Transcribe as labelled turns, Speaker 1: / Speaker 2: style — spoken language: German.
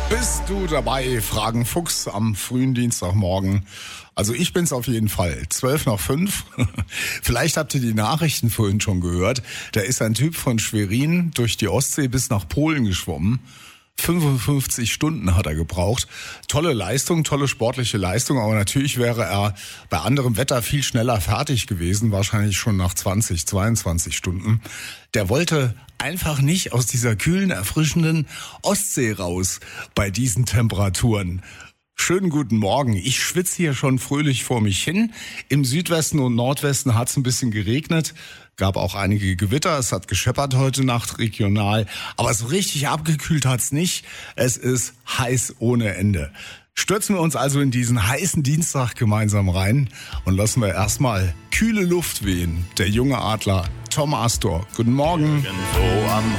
Speaker 1: Bist du dabei? Fragen Fuchs am frühen Dienstagmorgen. Also ich bin's auf jeden Fall. 5:12. Vielleicht habt ihr die Nachrichten vorhin schon gehört. Da ist ein Typ von Schwerin durch die Ostsee bis nach Polen geschwommen. 55 Stunden hat er gebraucht. Tolle Leistung, tolle sportliche Leistung, aber natürlich wäre er bei anderem Wetter viel schneller fertig gewesen, wahrscheinlich schon nach 20, 22 Stunden. Der wollte einfach nicht aus dieser kühlen, erfrischenden Ostsee raus bei diesen Temperaturen. Schönen guten Morgen. Ich schwitze hier schon fröhlich vor mich hin. Im Südwesten und Nordwesten hat es ein bisschen geregnet. Gab auch einige Gewitter. Es hat gescheppert heute Nacht regional. Aber so richtig abgekühlt hat's nicht. Es ist heiß ohne Ende. Stürzen wir uns also in diesen heißen Dienstag gemeinsam rein und lassen wir erstmal kühle Luft wehen. Der junge Adler Tom Astor. Guten Morgen.